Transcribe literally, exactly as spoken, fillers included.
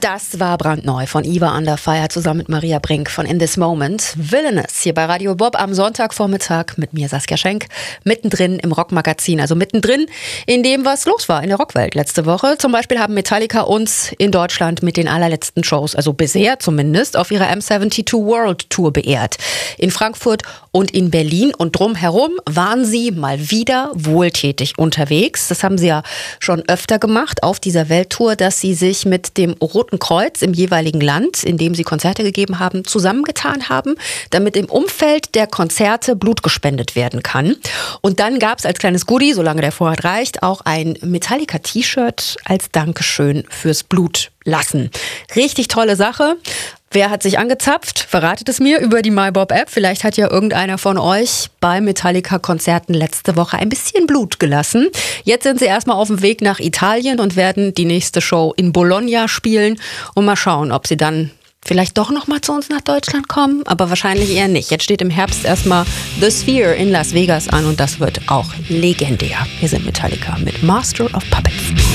Das war brandneu von Eva Under Fire zusammen mit Maria Brink von In This Moment. Villainous hier bei Radio Bob am Sonntagvormittag mit mir Saskia Schenk. Mittendrin im Rockmagazin, also mittendrin in dem, was los war in der Rockwelt letzte Woche. Zum Beispiel haben Metallica uns in Deutschland mit den allerletzten Shows, also bisher zumindest, auf ihrer M zweiundsiebzig World Tour beehrt. In Frankfurt und in Berlin und drumherum waren sie mal wieder wohltätig unterwegs. Das haben sie ja schon öfter gemacht auf dieser Welttour, dass sie sich mit dem Roten Kreuz im jeweiligen Land, in dem sie Konzerte gegeben haben, zusammengetan haben, damit im Umfeld der Konzerte Blut gespendet werden kann. Und dann gab es als kleines Goodie, solange der Vorrat reicht, auch ein Metallica-T-Shirt als Dankeschön fürs Blutlassen. Richtig tolle Sache. Wer hat sich angezapft? Verratet es mir über die MyBob-App. Vielleicht hat ja irgendeiner von euch bei Metallica-Konzerten letzte Woche ein bisschen Blut gelassen. Jetzt sind sie erstmal auf dem Weg nach Italien und werden die nächste Show in Bologna spielen. Und mal schauen, ob sie dann vielleicht doch nochmal zu uns nach Deutschland kommen. Aber wahrscheinlich eher nicht. Jetzt steht im Herbst erstmal The Sphere in Las Vegas an und das wird auch legendär. Wir sind Metallica mit Master of Puppets.